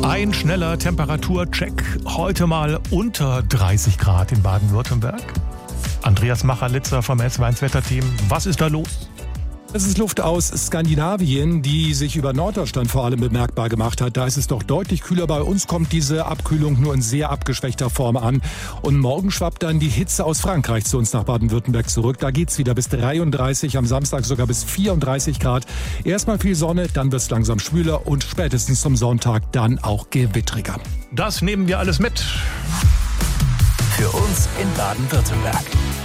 Ein schneller Temperaturcheck. Heute mal unter 30 Grad in Baden-Württemberg. Andreas Macherlitzer vom S1 Wetterteam. Was ist da los? Es ist Luft aus Skandinavien, die sich über Norddeutschland vor allem bemerkbar gemacht hat. Da ist es doch deutlich kühler. Bei uns kommt diese Abkühlung nur in sehr abgeschwächter Form an. Und morgen schwappt dann die Hitze aus Frankreich zu uns nach Baden-Württemberg zurück. Da geht's wieder bis 33, am Samstag sogar bis 34 Grad. Erstmal viel Sonne, dann wird's langsam schwüler und spätestens zum Sonntag dann auch gewittriger. Das nehmen wir alles mit. Für uns in Baden-Württemberg.